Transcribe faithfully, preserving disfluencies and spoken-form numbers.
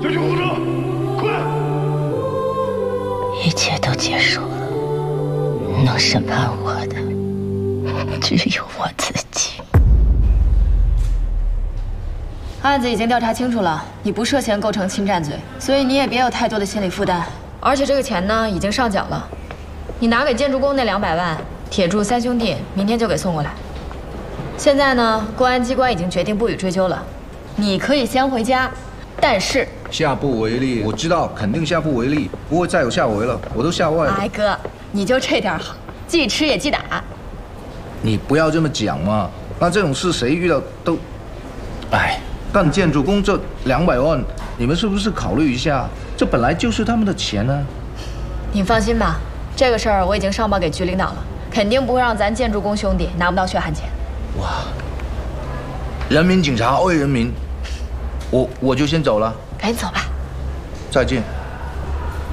调取护车，快！ 一切都结束了，能审判我的只有我自己。 案子已经调查清楚了，你不涉嫌构成侵占罪，所以你也别有太多的心理负担。而且这个钱呢，已经上缴了，你拿给建筑工那两百万，铁柱三兄弟明天就给送过来。现在呢，公安机关已经决定不予追究了，你可以先回家，但是下不为例，我知道肯定下不为例，不会再有下回了，我都吓坏了。 哎哥，你就这点好，既吃也忌打。 你不要这么讲嘛，那这种事谁遇到都，哎。 干建筑工这两百万，你们是不是考虑一下？这本来就是他们的钱呢。 你放心吧，这个事儿我已经上报给局领导了，肯定不会让咱建筑工兄弟拿不到血汗钱。 哇！人民警察为人民，我我就先走了。 赶紧走吧。 再见。